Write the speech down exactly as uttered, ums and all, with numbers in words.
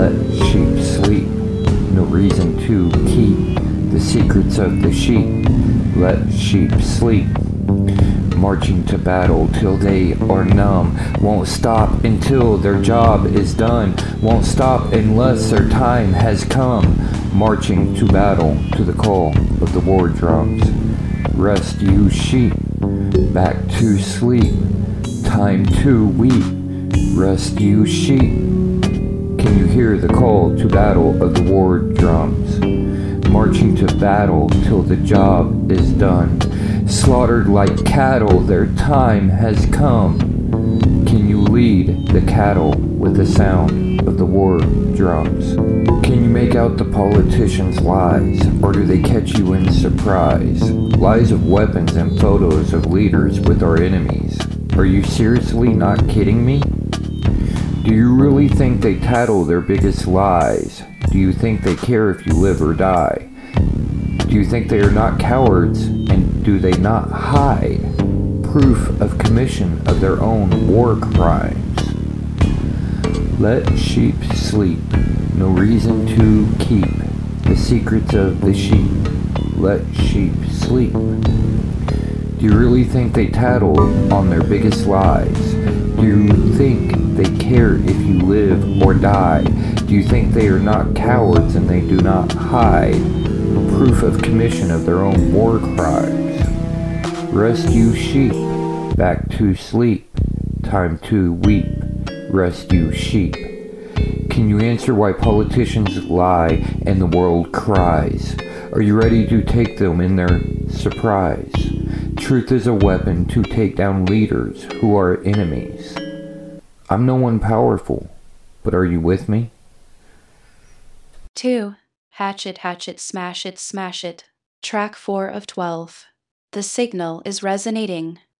Let sheep sleep, no reason to keep the secrets of the sheep. Let sheep sleep, marching to battle till they are numb. Won't stop until their job is done. Won't stop unless their time has come. Marching to battle to the call of the war drums. Rest you sheep, back to sleep. Time to weep. Rest you sheep. Can you hear the call to battle of the war drums? Marching to battle till the job is done. Slaughtered like cattle, their time has come. Can you lead the cattle with the sound of the war drums? Can you make out the politicians' lies, or do they catch you in surprise? Lies of weapons and photos of leaders with our enemies. Are you seriously not kidding me? Do you really think they tattle their biggest lies? Do you think they care if you live or die? Do you think they are not cowards, and do they not hide proof of commission of their own war crimes? Let sheep sleep, no reason to keep the secrets of the sheep. Let sheep sleep. Do you really think they tattle on their biggest lies? Do you think they care if you live or die? Do you think they are not cowards and they do not hide proof of commission of their own war crimes? Rest you sheep, back to sleep. Time to weep. Rest you sheep. Can you answer why politicians lie and the world cries? Are you ready to take them in their surprise? Truth is a weapon to take down leaders who are enemies. I'm no one powerful, but are you with me? two. Hatchet, hatchet, smash it, smash it. Track four of twelve. The signal is resonating.